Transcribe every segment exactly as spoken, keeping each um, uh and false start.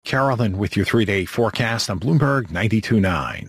Carolyn with your three-day forecast on Bloomberg ninety-two point nine.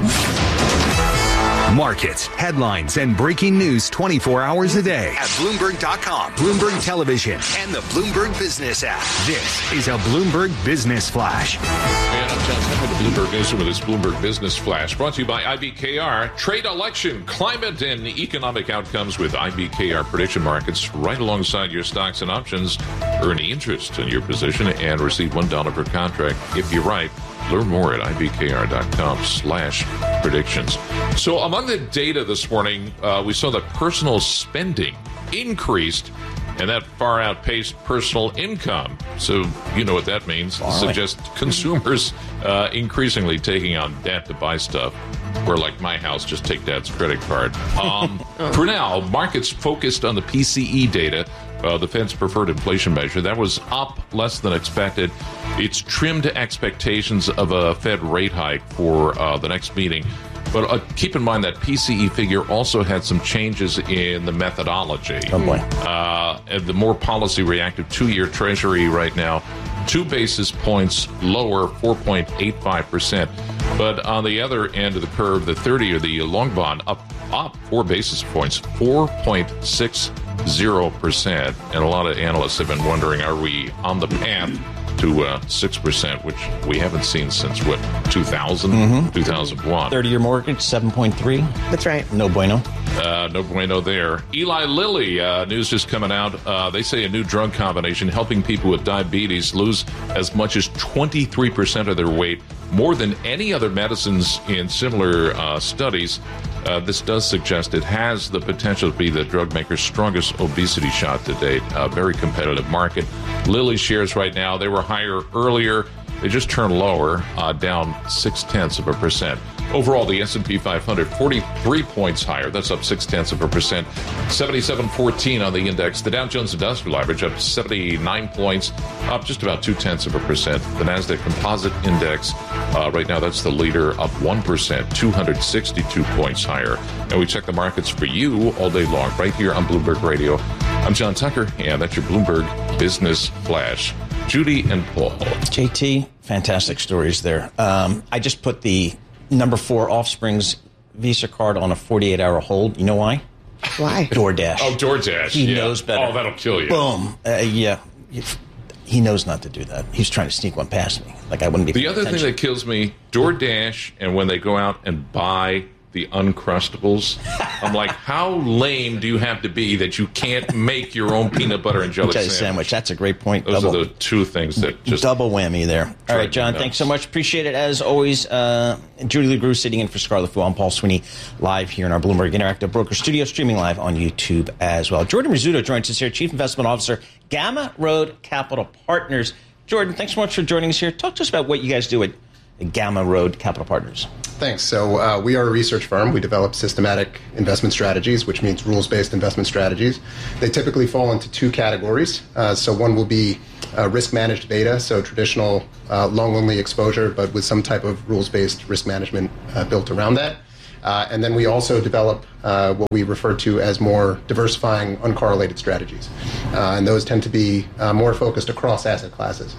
Markets, headlines, and breaking news twenty-four hours a day at Bloomberg dot com, Bloomberg Television, and the Bloomberg Business app. This is a Bloomberg Business Flash. And I'm John Tucker, the Bloomberg News with this Bloomberg Business Flash, brought to you by I B K R. Trade, election, climate, and economic outcomes with I B K R prediction markets right alongside your stocks and options. Earn interest in your position and receive one dollar per contract if you're right. Learn more at I B K R dot com slash predictions. So among the data this morning, uh, we saw that personal spending increased, and that far outpaced personal income. So you know what that means. It suggests consumers uh, increasingly taking on debt to buy stuff. Or like my house, just take dad's credit card. Um, for now, markets focused on the P C E data, uh, the Fed's preferred inflation measure. That was up less than expected. It's trimmed expectations of a Fed rate hike for uh, the next meeting. But uh, keep in mind that P C E figure also had some changes in the methodology. Oh, boy. Uh, and the more policy reactive two-year Treasury right now, two basis points lower, four point eight five percent. But on the other end of the curve, the thirty or the long bond up, up four basis points, four point six zero percent. And a lot of analysts have been wondering, are we on the path to uh, six percent, which we haven't seen since, what, two thousand, mm-hmm. two thousand one. thirty-year mortgage, seven point three. That's right. No bueno. Uh, no bueno there. Eli Lilly, uh, news just coming out. Uh, they say a new drug combination helping people with diabetes lose as much as twenty-three percent of their weight, more than any other medicines in similar uh, studies. Uh, this does suggest it has the potential to be the drug maker's strongest obesity shot to date. A very competitive market. Lilly shares right now, they were higher earlier. They just turned lower, uh, down six-tenths of a percent. Overall, the S and P five hundred, forty-three points higher. That's up six-tenths of a percent. seventy-seven fourteen on the index. The Dow Jones Industrial Average up seventy-nine points, up just about two-tenths of a percent. The NASDAQ Composite Index, uh, right now, that's the leader, up one percent, two hundred sixty-two points higher. And we check the markets for you all day long, right here on Bloomberg Radio. I'm John Tucker, and that's your Bloomberg Business Flash. Judy and Paul. J T, fantastic stories there. Um, I just put the number four Offspring's Visa card on a forty-eight hour hold. You know why? Why? DoorDash. Oh, DoorDash. He yeah. knows better. Oh, that'll kill you. Boom. Uh, yeah. He knows not to do that. He's trying to sneak one past me. Like I wouldn't be. The other attention. thing that kills me, DoorDash, and when they go out and buy the Uncrustables, I'm like, how lame do you have to be that you can't make your own peanut butter and jelly sandwich? sandwich? That's a great point. Those double, are the two things that just double whammy there. All right, John, thanks so much. Appreciate it as always. Uh, Judy LeGroux sitting in for Scarlett Fu. I'm Paul Sweeney, live here in our Bloomberg Interactive Broker Studio, streaming live on YouTube as well. Jordan Rizzuto joins us here, Chief Investment Officer, Gamma Road Capital Partners. Jordan, thanks so much for joining us here. Talk to us about what you guys do at Gamma Road Capital Partners. Thanks. So uh, we are a research firm. We develop systematic investment strategies, which means rules-based investment strategies. They typically fall into two categories. Uh, so one will be uh, risk-managed beta, so traditional uh, long-only exposure, but with some type of rules-based risk management uh, built around that. Uh, and then we also develop uh, what we refer to as more diversifying, uncorrelated strategies. Uh, and those tend to be uh, more focused across asset classes.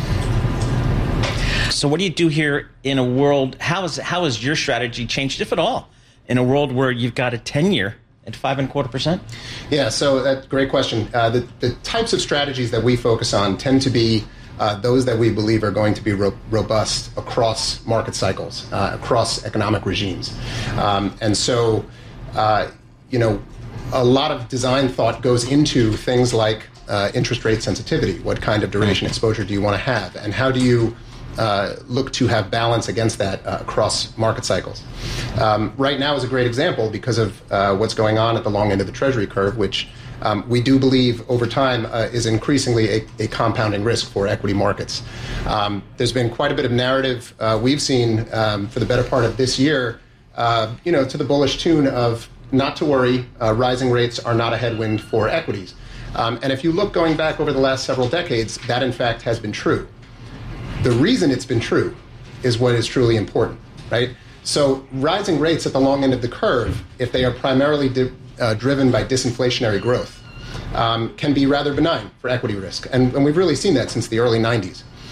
So what do you do here in a world, how is how has your strategy changed, if at all, in a world where you've got a ten-year at five and a quarter percent? Yeah, so that's a great question. Uh, the, the types of strategies that we focus on tend to be uh, those that we believe are going to be ro- robust across market cycles, uh, across economic regimes. Um, and so, uh, you know, a lot of design thought goes into things like uh, interest rate sensitivity. What kind of duration exposure do you want to have? And how do you Uh, look to have balance against that uh, across market cycles. Um, right now is a great example because of uh, what's going on at the long end of the Treasury curve, which um, we do believe over time uh, is increasingly a, a compounding risk for equity markets. Um, there's been quite a bit of narrative uh, we've seen um, for the better part of this year, uh, you know, to the bullish tune of not to worry, uh, rising rates are not a headwind for equities. Um, and if you look going back over the last several decades, that in fact has been true. The reason it's been true is what is truly important, right? So rising rates at the long end of the curve, if they are primarily di- uh, driven by disinflationary growth, um, can be rather benign for equity risk. And, and we've really seen that since the early nineties.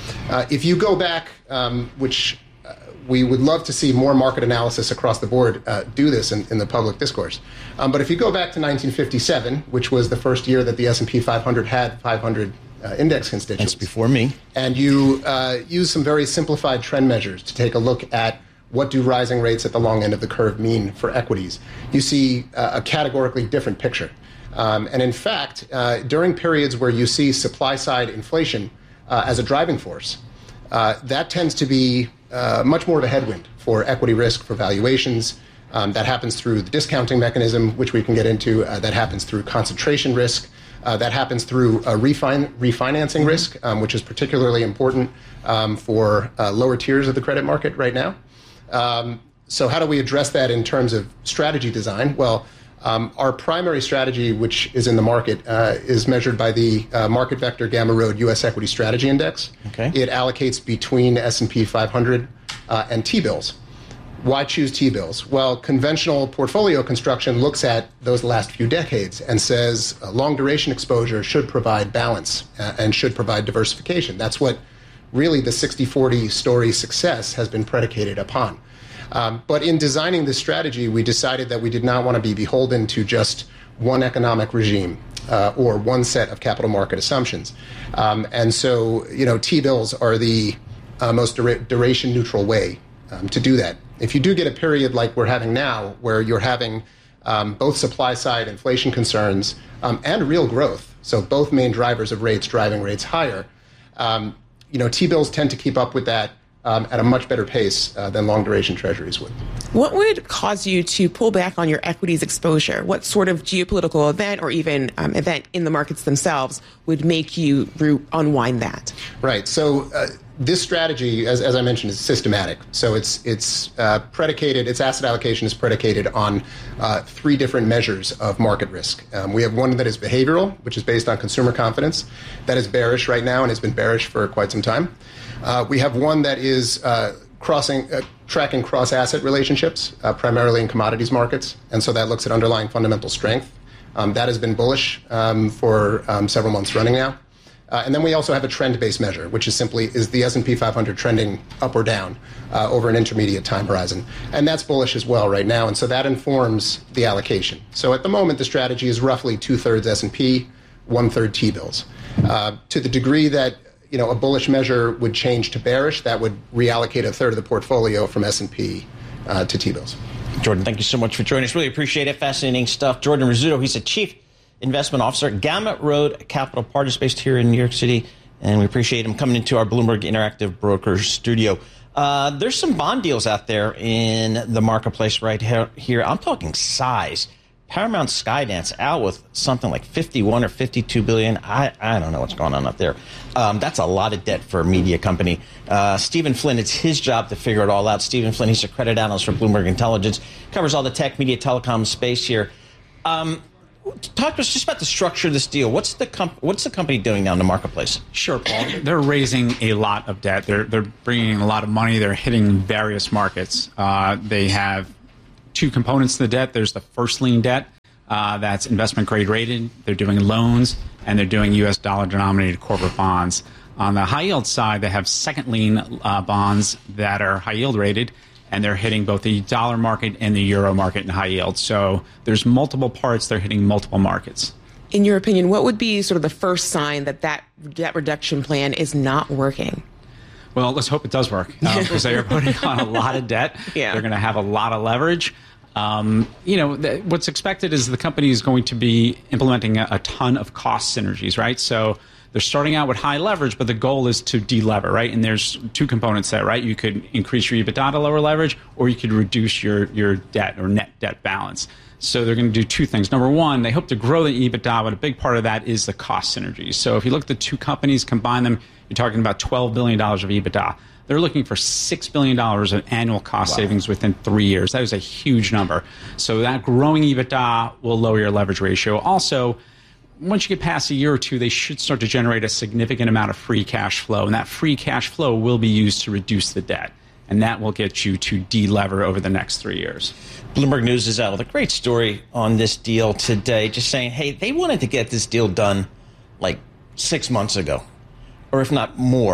Uh, if you go back, um, which uh, we would love to see more market analysis across the board uh, do this in, in the public discourse. Um, but if you go back to nineteen fifty-seven, which was the first year that the S and P five hundred had five hundred uh, index constituents. That's before me. And you uh, use some very simplified trend measures to take a look at what do rising rates at the long end of the curve mean for equities. You see uh, a categorically different picture. Um, and in fact, uh, during periods where you see supply-side inflation uh, as a driving force, uh, that tends to be uh, much more of a headwind for equity risk, for valuations. Um, that happens through the discounting mechanism, which we can get into. Uh, that happens through concentration risk. Uh, that happens through uh, refin- refinancing risk, um, which is particularly important um, for uh, lower tiers of the credit market right now. Um, so how do we address that in terms of strategy design? Well, um, our primary strategy, which is in the market, uh, is measured by the uh, Market Vector Gamma Road U S Equity Strategy Index. Okay. It allocates between S and P five hundred uh, and T-bills. Why choose T-bills? Well, conventional portfolio construction looks at those last few decades and says uh, long duration exposure should provide balance uh, and should provide diversification. That's what really the sixty forty story success has been predicated upon. Um, but in designing this strategy, we decided that we did not want to be beholden to just one economic regime uh, or one set of capital market assumptions. Um, and so, you know, T-bills are the uh, most dura- duration neutral way um, to do that. If you do get a period like we're having now, where you're having um, both supply-side inflation concerns um, and real growth, so both main drivers of rates driving rates higher, um, you know, T-bills tend to keep up with that um, at a much better pace uh, than long-duration treasuries would. What would cause you to pull back on your equities exposure? What sort of geopolitical event or even um, event in the markets themselves would make you re- unwind that? Right. So uh, this strategy, as, as I mentioned, is systematic. So it's it's uh, predicated, its asset allocation is predicated on uh, three different measures of market risk. Um, we have one that is behavioral, which is based on consumer confidence. That is bearish right now and has been bearish for quite some time. Uh, we have one that is uh, crossing, uh, tracking cross-asset relationships, uh, primarily in commodities markets. And so that looks at underlying fundamental strength. Um, that has been bullish um, for um, several months running now. Uh, and then we also have a trend-based measure, which is simply, is the S and P five hundred trending up or down uh, over an intermediate time horizon? And that's bullish as well right now, and so that informs the allocation. So at the moment, the strategy is roughly two-thirds S and P, one-third T-bills. Uh, to the degree that, you know, a bullish measure would change to bearish, that would reallocate a third of the portfolio from S and P uh, to T-bills. Jordan, thank you so much for joining us. Really appreciate it. Fascinating stuff. Jordan Rizzuto, he's a chief investment officer, Gamma Road Capital Partners, based here in New York City, and we appreciate him coming into our Bloomberg Interactive Brokers studio. Uh, there's some bond deals out there in the marketplace right here. I'm talking size. Paramount Skydance out with something like fifty-one or fifty-two billion. I, I don't know what's going on up there. Um, that's a lot of debt for a media company. Uh, Stephen Flynn, it's his job to figure it all out. Stephen Flynn, he's a credit analyst for Bloomberg Intelligence, covers all the tech, media, telecom space here. Um, Talk to us just about the structure of this deal. What's the comp- what's the company doing now in the marketplace? Sure, Paul. They're raising a lot of debt. They're they're bringing a lot of money. They're hitting various markets. Uh, they have two components to the debt. There's the first lien debt uh, that's investment grade rated. They're doing loans, and they're doing U S dollar denominated corporate bonds. On the high yield side, they have second lien uh, bonds that are high yield rated, and they're hitting both the dollar market and the euro market in high yield. So there's multiple parts. They're hitting multiple markets. In your opinion, what would be sort of the first sign that that debt reduction plan is not working? Well, let's hope it does work, um, because they are putting on a lot of debt. Yeah. They're going to have a lot of leverage. Um, you know, th- what's expected is the company is going to be implementing a, a ton of cost synergies, right? So they're starting out with high leverage, but the goal is to de-lever, right? And there's two components there, right? You could increase your EBITDA to lower leverage, or you could reduce your, your debt or net debt balance. So they're going to do two things. Number one, they hope to grow the EBITDA, but a big part of that is the cost synergies. So if you look at the two companies, combine them, you're talking about twelve billion dollars of EBITDA. They're looking for six billion dollars of annual cost wow. savings within three years. That is a huge number. So that growing EBITDA will lower your leverage ratio. Also, once you get past a year or two, they should start to generate a significant amount of free cash flow. And that free cash flow will be used to reduce the debt. And that will get you to de-lever over the next three years. Bloomberg News is out with a great story on this deal today, just saying, hey, they wanted to get this deal done like six months ago, or if not more.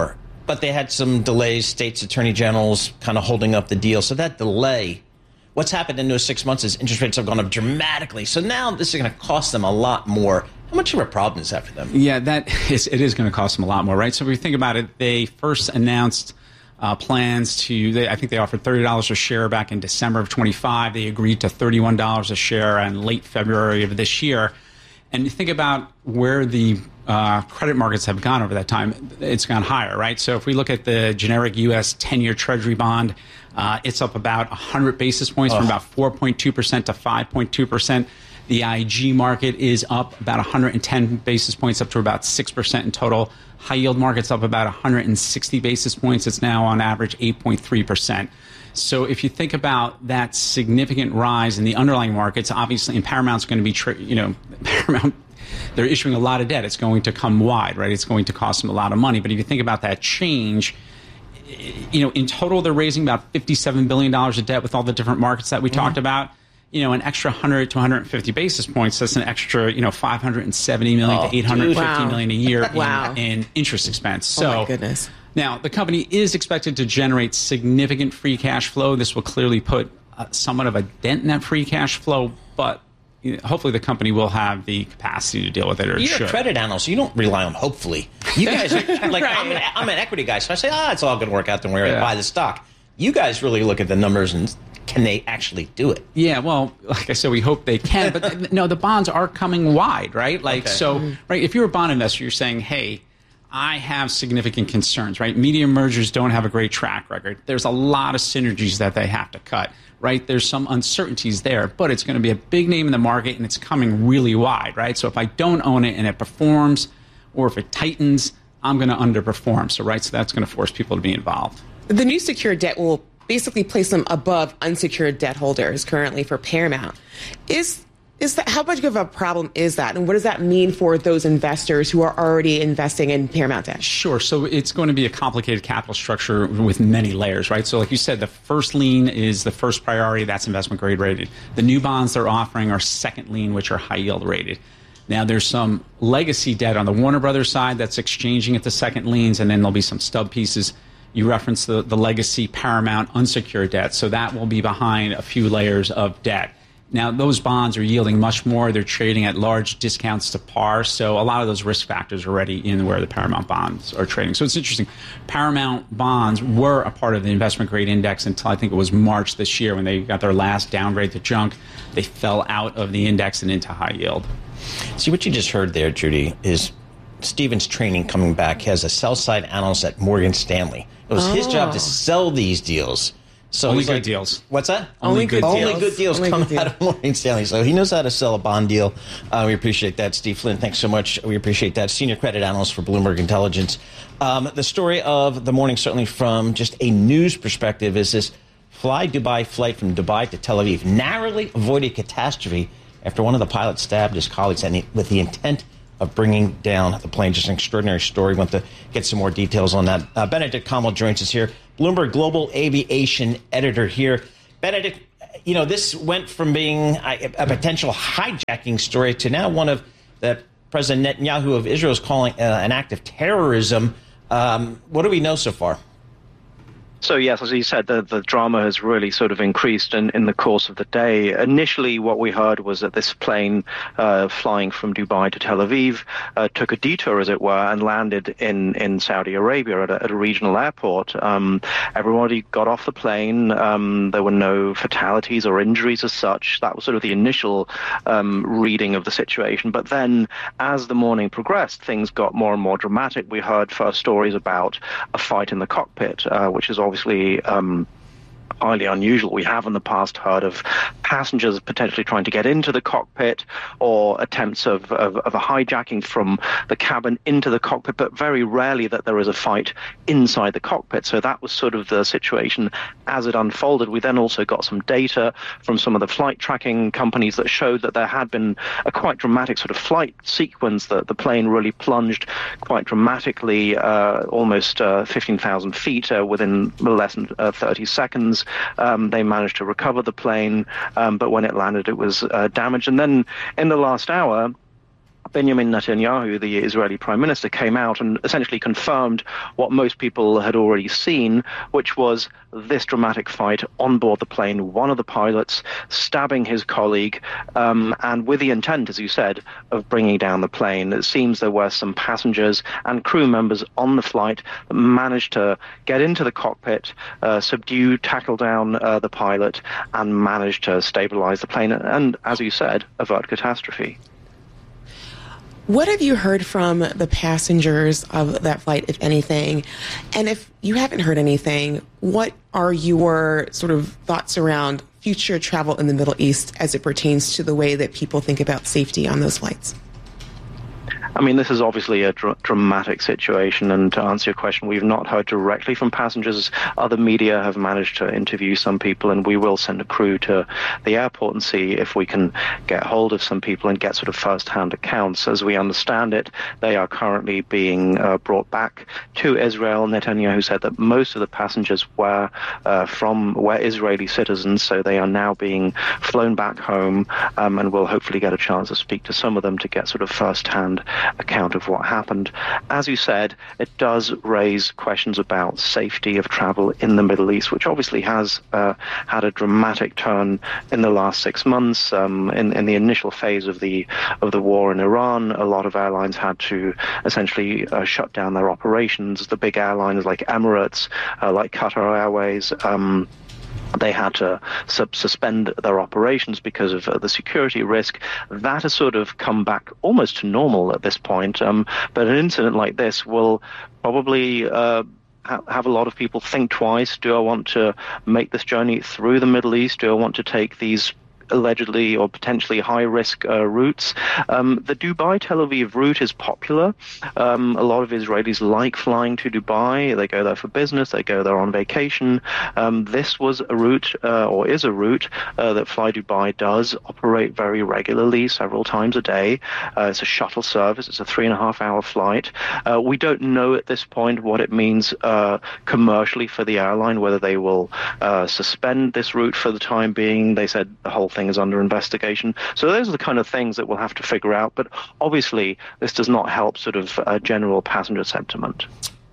but they had some delays, states attorney generals kind of holding up the deal. So that delay, what's happened in those six months is interest rates have gone up dramatically. So now this is going to cost them a lot more. How much of a problem is that for them? Yeah, that is, it is going to cost them a lot more, right? So if we think about it, they first announced uh, plans to, they, I think they offered thirty dollars a share back in December of twenty-five. They agreed to thirty-one dollars a share in late February of this year. And you think about where the uh, credit markets have gone over that time, it's gone higher, right? So if we look at the generic U S ten-year Treasury bond, uh, it's up about one hundred basis points oh. from about four point two percent to five point two percent. The I G market is up about one hundred ten basis points, up to about six percent in total. High yield market's up about one hundred sixty basis points. It's now on average eight point three percent. So if you think about that significant rise in the underlying markets, obviously, and Paramount's going to be, tra- you know, Paramount, they're issuing a lot of debt. It's going to come wide, right? It's going to cost them a lot of money. But if you think about that change, you know, in total, they're raising about fifty-seven billion dollars of debt with all the different markets that we mm-hmm. talked about. You know, an extra one hundred to one hundred fifty basis points, that's an extra, you know, five hundred seventy million oh, to eight hundred fifty wow. million a year wow. in, in interest expense. So, oh my goodness. Now, the company is expected to generate significant free cash flow. This will clearly put uh, somewhat of a dent in that free cash flow, but you know, hopefully the company will have the capacity to deal with it. Or You're it should. a credit analyst. You don't rely on hopefully. You guys are like, right. I'm, an, I'm an equity guy, so I say, ah, it's all going to work out. Then we're going to buy the stock. You guys really look at the numbers and can they actually do it? Yeah, well, like I said, we hope they can. But no, the bonds are coming wide, right? Like, okay. so, mm-hmm. right, if you're a bond investor, you're saying, hey, I have significant concerns, right? Media mergers don't have a great track record. There's a lot of synergies that they have to cut, right? There's some uncertainties there, but it's going to be a big name in the market, and it's coming really wide, right? So if I don't own it and it performs, or if it tightens, I'm going to underperform. So, right, so that's going to force people to be involved. The new secured debt will basically place them above unsecured debt holders currently for Paramount. Is is that how much of a problem is that, and what does that mean for those investors who are already investing in Paramount debt? Sure. So it's going to be a complicated capital structure with many layers, right? So like you said, the first lien is the first priority. That's investment grade rated. The new bonds they're offering are second lien, which are high yield rated. Now, there's some legacy debt on the Warner Brothers side that's exchanging at the second liens, and then there'll be some stub pieces. You referenced the, the legacy Paramount unsecured debt, so that will be behind a few layers of debt. Now, those bonds are yielding much more. They're trading at large discounts to par, so a lot of those risk factors are already in where the Paramount bonds are trading. So it's interesting. Paramount bonds were a part of the investment grade index until I think it was March this year when they got their last downgrade to junk. They fell out of the index and into high yield. See, what you just heard there, Judy, is Stephen's training coming back. He has a sell-side analyst at Morgan Stanley. It was oh. his job to sell these deals. So Only good like, deals. What's that? Only good Only deals. Only good deals Only come good out of Morgan Stanley. So he knows how to sell a bond deal. Uh, we appreciate that. Steve Flynn, thanks so much. We appreciate that. Senior credit analyst for Bloomberg Intelligence. Um, the story of the morning, certainly from just a news perspective, is this Fly Dubai flight from Dubai to Tel Aviv narrowly avoided catastrophe after one of the pilots stabbed his colleagues and with the intent of bringing down the plane. Just an extraordinary story. We want to get some more details on that. Uh, Benedict Kamal joins us here, Bloomberg Global Aviation editor here. Benedict, you know, this went from being a, a potential hijacking story to now one of the President Netanyahu of Israel is calling uh, an act of terrorism. Um, what do we know so far? So, yes, as you said, the, the drama has really sort of increased in, in the course of the day. Initially, what we heard was that this plane uh, flying from Dubai to Tel Aviv uh, took a detour, as it were, and landed in, in Saudi Arabia at a, at a regional airport. Um, everybody got off the plane. Um, there were no fatalities or injuries as such. That was sort of the initial um, reading of the situation. But then, as the morning progressed, things got more and more dramatic. We heard first stories about a fight in the cockpit, uh, which is obviously Obviously, um, highly unusual. We have in the past heard of passengers potentially trying to get into the cockpit or attempts of, of, of a hijacking from the cabin into the cockpit, but very rarely that there is a fight inside the cockpit. So that was sort of the situation as it unfolded. We then also got some data from some of the flight tracking companies that showed that there had been a quite dramatic sort of flight sequence, that the plane really plunged quite dramatically, uh, almost uh, fifteen thousand feet uh, within less than uh, thirty seconds. Um, they managed to recover the plane, um, but when it landed, it was uh, damaged. And then in the last hour, Benjamin Netanyahu, the Israeli prime minister, came out and essentially confirmed what most people had already seen, which was this dramatic fight on board the plane, one of the pilots stabbing his colleague, um, and with the intent, as you said, of bringing down the plane. It seems there were some passengers and crew members on the flight that managed to get into the cockpit, uh, subdue, tackle down uh, the pilot, and managed to stabilize the plane and, as you said, avert catastrophe. What have you heard from the passengers of that flight, if anything? And if you haven't heard anything, what are your sort of thoughts around future travel in the Middle East as it pertains to the way that people think about safety on those flights? I mean, this is obviously a dr- dramatic situation, and to answer your question, we've not heard directly from passengers. Other media have managed to interview some people, and we will send a crew to the airport and see if we can get hold of some people and get sort of first-hand accounts. As we understand it, they are currently being uh, brought back to Israel. Netanyahu said that most of the passengers were uh, from were Israeli citizens, so they are now being flown back home, um, and we'll hopefully get a chance to speak to some of them to get sort of first-hand account of what happened. As you said, it does raise questions about safety of travel in the Middle East, which obviously has uh, had a dramatic turn in the last six months. Um, in, in the initial phase of the of the war in Iran, a lot of airlines had to essentially uh, shut down their operations. The big airlines like Emirates, uh, like Qatar Airways, um, they had to sub- suspend their operations because of uh, the security risk. That has sort of come back almost to normal at this point. Um, but an incident like this will probably uh, ha- have a lot of people think twice. Do I want to make this journey through the Middle East? Do I want to take these allegedly or potentially high-risk uh, routes? Um, the Dubai-Tel Aviv route is popular. Um, a lot of Israelis like flying to Dubai. They go there for business. They go there on vacation. Um, this was a route, uh, or is a route, uh, that Fly Dubai does operate very regularly, several times a day. Uh, it's a shuttle service. It's a three-and-a-half-hour flight. Uh, we don't know at this point what it means uh, commercially for the airline, whether they will uh, suspend this route for the time being. They said the whole thing is under investigation. So those are the kind of things that we'll have to figure out. But obviously, this does not help sort of uh, general passenger sentiment.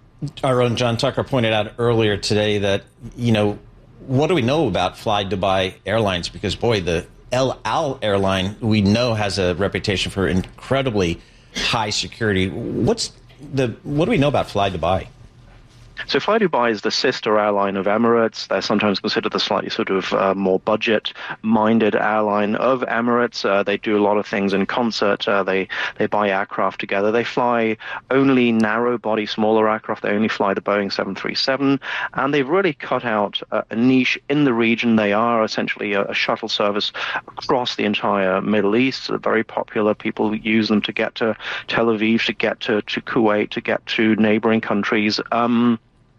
Our own John Tucker pointed out earlier today that, you know, what do we know about Fly Dubai Airlines? Because, boy, the El Al airline we know has a reputation for incredibly high security. What's the what do we know about Fly Dubai? So Fly Dubai is the sister airline of Emirates. They're sometimes considered the slightly sort of uh, more budget-minded airline of Emirates. Uh, they do a lot of things in concert. Uh, they, they buy aircraft together. They fly only narrow-body, smaller aircraft. They only fly the Boeing seven thirty-seven. And they've really cut out uh, a niche in the region. They are essentially a, a shuttle service across the entire Middle East. They're very popular. People use them to get to Tel Aviv, to get to, to Kuwait, to get to neighboring countries. Um,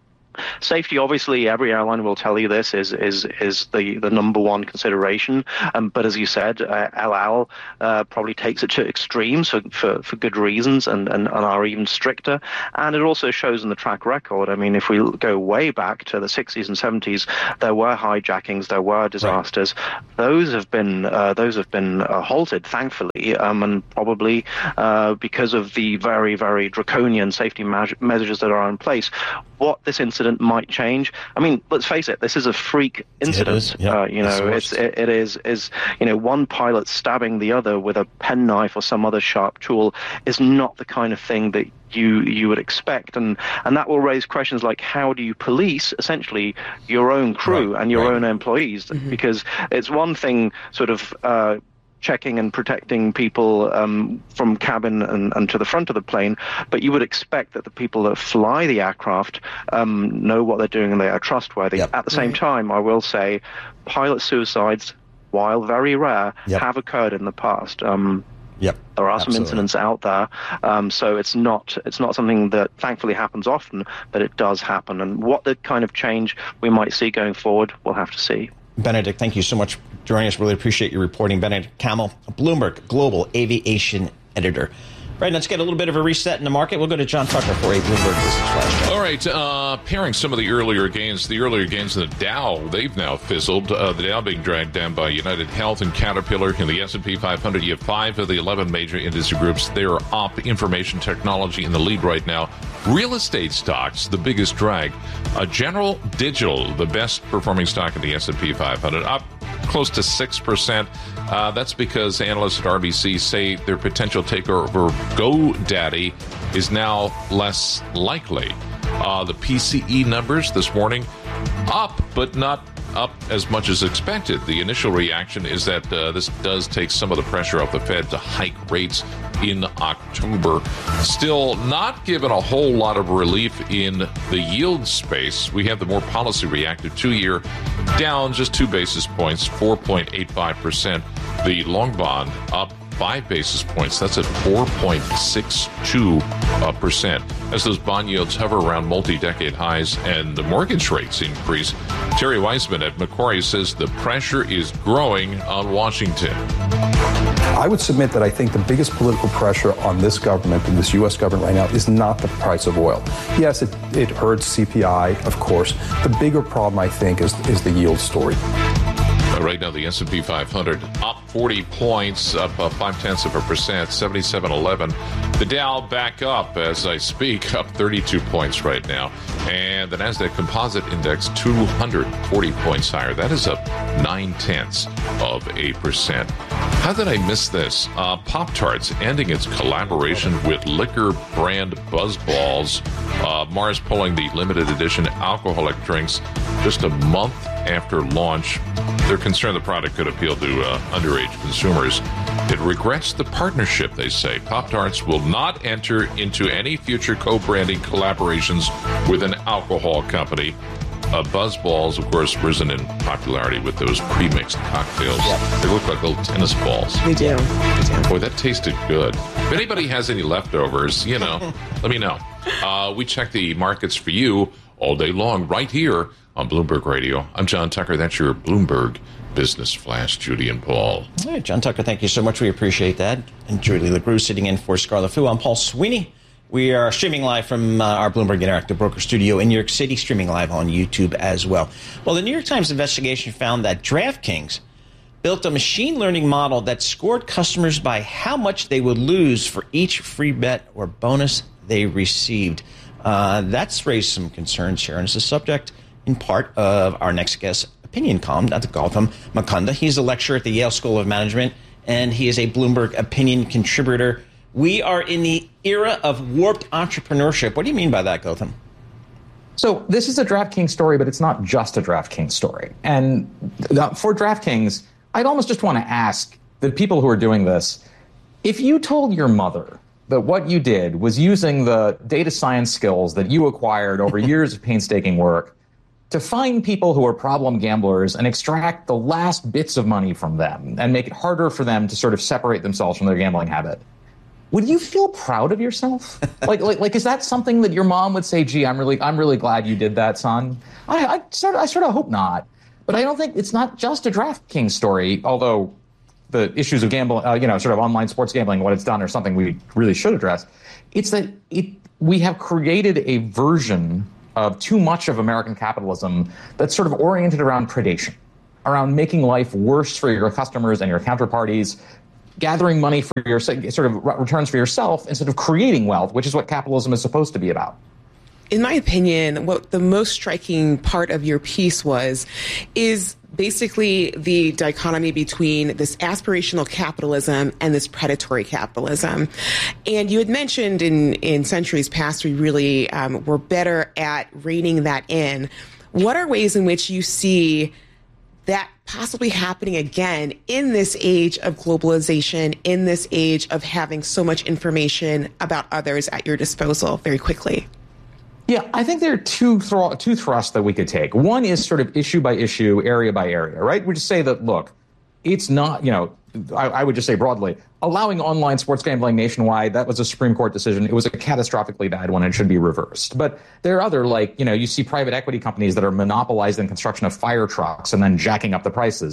Safety, obviously, every airline will tell you this is is is the, the number one consideration. Um, but as you said, uh, El Al uh, probably takes it to extremes for, for, for good reasons and, and, and are even stricter. And it also shows in the track record. I mean, if we go way back to the sixties and seventies, there were hijackings, there were disasters. Right. Those have been uh, those have been uh, halted, thankfully, um, and probably uh, because of the very, very draconian safety me- measures that are in place. What this incident might change. I mean, let's face it, this is a freak incident. Yep. Uh, you know, it's, it, it is, is, you know, one pilot stabbing the other with a penknife or some other sharp tool is not the kind of thing that you you would expect. And, and that will raise questions like, how do you police, essentially, your own crew right. and your right. own employees? Mm-hmm. Because it's one thing sort of uh, checking and protecting people um, from cabin and, and to the front of the plane, but you would expect that the people that fly the aircraft um, know what they're doing and they are trustworthy. Yep. At the same time, I will say, pilot suicides, while very rare, yep. have occurred in the past. Um, Yep, there are absolutely. some incidents out there, um, so it's not it's not something that thankfully happens often, but it does happen. And what the kind of change we might see going forward, we'll have to see. Benedict, thank you so much for joining us. Really appreciate your reporting. Benedict Kamel, Bloomberg Global Aviation Editor. Right, let's get a little bit of a reset in the market. We'll go to John Tucker for a Bloomberg Business Flash. All right, uh, pairing some of the earlier gains, the earlier gains in the Dow, they've now fizzled. Uh, the Dow being dragged down by United Health and Caterpillar. In the S and P five hundred, you have five of the eleven major industry groups. They're up. Information technology in the lead right now. Real estate stocks, the biggest drag. Uh, General Digital, the best performing stock in the S and P five hundred, up close to six percent. Uh, that's because analysts at R B C say their potential takeover GoDaddy is now less likely. Uh, the P C E numbers this morning up, but not up as much as expected. The initial reaction is that uh, this does take some of the pressure off the Fed to hike rates in October. Still not given a whole lot of relief in the yield space. We have the more policy reactive two-year down just two basis points, four point eight five percent. The long bond up five basis points. That's at four point six two percent. As those bond yields hover around multi-decade highs and the mortgage rates increase, Terry Weissman at Macquarie says the pressure is growing on Washington. I would submit that I think the biggest political pressure on this government and this U S government right now is not the price of oil. Yes, it, it hurts C P I, of course. The bigger problem, I think, is, is the yield story. Right now, the S and P five hundred up forty points, up uh, five-tenths of a percent, seventy-seven eleven. The Dow back up as I speak, up thirty-two points right now. And the NASDAQ Composite Index two hundred forty points higher. That is up nine-tenths of a percent. How did I miss this? Uh, Pop-Tarts ending its collaboration with liquor brand BuzzBalls. Uh, Mars pulling the limited edition alcoholic drinks just a month after launch. They're concerned the product could appeal to uh, underage consumers. It regrets the partnership, they say. Pop-Tarts will not enter into any future co-branding collaborations with an alcohol company. Uh, BuzzBalls, of course, risen in popularity with those pre-mixed cocktails. Yep. They look like little tennis balls. They do. They do. Boy, that tasted good. If anybody has any leftovers, you know, let me know. Uh, we check the markets for you all day long right here on Bloomberg Radio. I'm John Tucker. That's your Bloomberg Business Flash, Judy and Paul. All right, John Tucker, thank you so much. We appreciate that. And Julie LaGrue sitting in for Scarlett Fu. I'm Paul Sweeney. We are streaming live from uh, our Bloomberg Interactive Broker Studio in New York City, streaming live on YouTube as well. Well, the New York Times investigation found that DraftKings built a machine learning model that scored customers by how much they would lose for each free bet or bonus they received. Uh, that's raised some concerns here, and it's a subject in part of our next guest's opinion column, Doctor Gautam Mukunda. He's a lecturer at the Yale School of Management, and he is a Bloomberg opinion contributor. We are in the era of warped entrepreneurship. What do you mean by that, Gautam? So this is a DraftKings story, but it's not just a DraftKings story. And for DraftKings, I'd almost just want to ask the people who are doing this, if you told your mother that what you did was using the data science skills that you acquired over years of painstaking work to find people who are problem gamblers and extract the last bits of money from them and make it harder for them to sort of separate themselves from their gambling habit, would you feel proud of yourself? like, like, like, is that something that your mom would say, gee, I'm really, I'm really glad you did that, son? I, I sort of, I sort of hope not. But I don't think it's not just a DraftKings story, although the issues of gambling, uh, you know, sort of online sports gambling, what it's done, are something we really should address. It's that it, we have created a version of too much of American capitalism that's sort of oriented around predation, around making life worse for your customers and your counterparties, gathering money for your sort of returns for yourself instead of creating wealth, which is what capitalism is supposed to be about. In my opinion, what the most striking part of your piece was is basically the dichotomy between this aspirational capitalism and this predatory capitalism. And you had mentioned in, in centuries past, we really um, were better at reining that in. What are ways in which you see that possibly happening again in this age of globalization, in this age of having so much information about others at your disposal very quickly? Yeah, I think there are two thr- two thrusts that we could take. One is sort of issue by issue, area by area, right? We just say that, look, it's not, you know, I, I would just say broadly, allowing online sports gambling nationwide, that was a Supreme Court decision. It was a catastrophically bad one and should be reversed. But there are other, like, you know, you see private equity companies that are monopolizing construction of fire trucks and then jacking up the prices.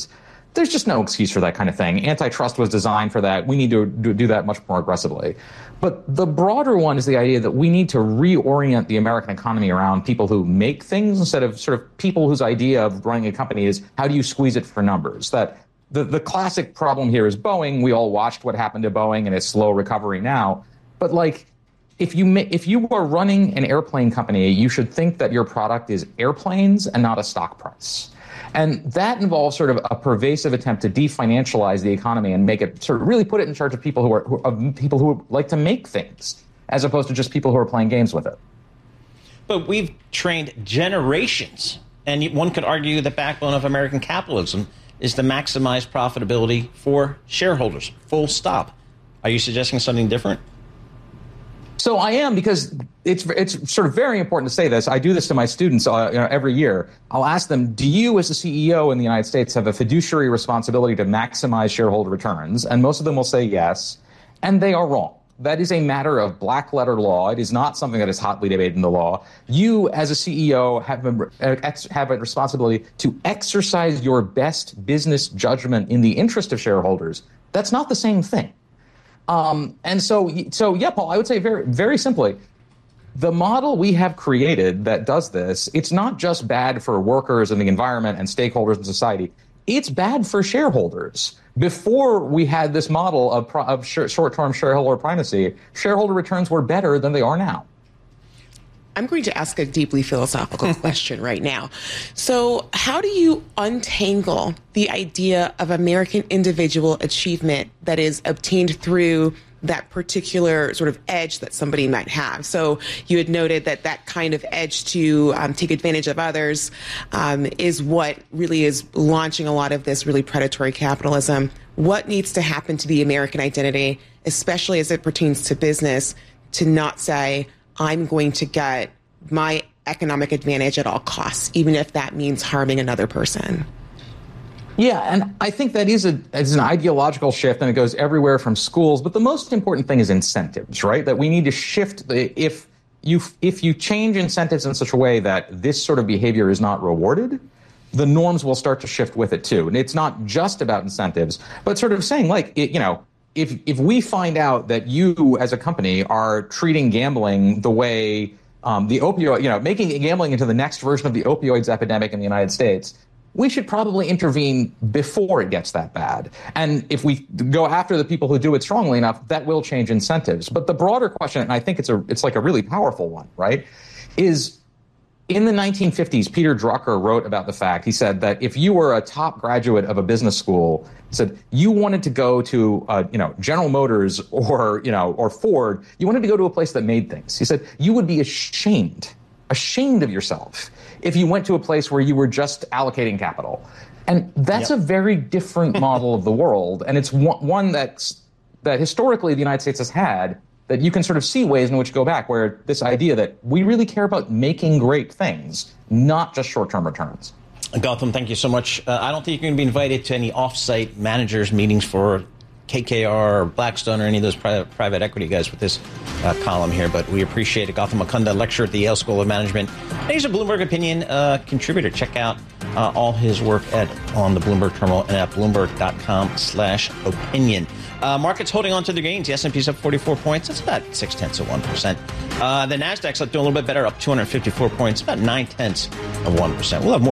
there's just no excuse for that kind of thing. Antitrust was designed for that. We need to do that much more aggressively. But the broader one is the idea that we need to reorient the American economy around people who make things instead of sort of people whose idea of running a company is how do you squeeze it for numbers. That the, the classic problem here is Boeing. We all watched what happened to Boeing and its slow recovery now. But like, if you ma- if you are running an airplane company, you should think that your product is airplanes and not a stock price. And that involves sort of a pervasive attempt to definancialize the economy and make it sort of really put it in charge of people who are who, of people who like to make things, as opposed to just people who are playing games with it. But we've trained generations, and one could argue the backbone of American capitalism is to maximize profitability for shareholders. Full stop. Are you suggesting something different? So I am, because it's it's sort of very important to say this. I do this to my students uh, you know, every year. I'll ask them, do you as a C E O in the United States have a fiduciary responsibility to maximize shareholder returns? And most of them will say yes. And they are wrong. That is a matter of black letter law. It is not something that is hotly debated in the law. You as a C E O have a, have a responsibility to exercise your best business judgment in the interest of shareholders. That's not the same thing. Um, and so, so yeah, Paul, I would say very, very simply, the model we have created that does this, it's not just bad for workers and the environment and stakeholders in society. It's bad for shareholders. Before we had this model of, of short-term shareholder primacy, shareholder returns were better than they are now. I'm going to ask a deeply philosophical question right now. So how do you untangle the idea of American individual achievement that is obtained through that particular sort of edge that somebody might have? So you had noted that that kind of edge to um, take advantage of others um, is what really is launching a lot of this really predatory capitalism. What needs to happen to the American identity, especially as it pertains to business, to not say, I'm going to get my economic advantage at all costs, even if that means harming another person? Yeah, and I think that is, a, is an ideological shift, and it goes everywhere from schools. But the most important thing is incentives, right? That we need to shift. The, if you if you change incentives in such a way that this sort of behavior is not rewarded, the norms will start to shift with it too. And it's not just about incentives, but sort of saying, like, it, you know, if if we find out that you as a company are treating gambling the way um, the opioid, you know, making gambling into the next version of the opioids epidemic in the United States, we should probably intervene before it gets that bad. And if we go after the people who do it strongly enough, that will change incentives. But the broader question, and I think it's a it's like a really powerful one, right, is in the nineteen fifties, Peter Drucker wrote about the fact, he said that if you were a top graduate of a business school, he said you wanted to go to, uh, you know, General Motors or, you know, or Ford, you wanted to go to a place that made things. He said you would be ashamed, ashamed of yourself if you went to a place where you were just allocating capital. And that's yep. a very different model of the world. And it's one, one that's, that historically the United States has had, that you can sort of see ways in which to go back, where this idea that we really care about making great things, not just short-term returns. Gautam, thank you so much. Uh, I don't think you're going to be invited to any off-site managers meetings for K K R or Blackstone or any of those private, private equity guys with this uh, column here, but we appreciate it. Gautam Mukunda, lecturer at the Yale School of Management. And he's a Bloomberg Opinion uh, contributor. Check out uh, all his work at on the Bloomberg Terminal and at Bloomberg.com slash opinion. Uh, markets holding on to their gains. The S and P's up forty-four points. That's about six-tenths of one percent. Uh, the Nasdaq's up doing a little bit better, up two hundred fifty-four points, about nine-tenths of one percent. We'll have more